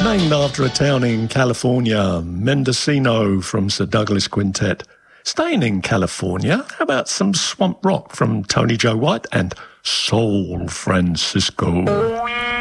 Named after a town in California, Mendocino from Sir Douglas Quintet. Staying in California, how about some swamp rock from Tony Joe White and Soul Francisco?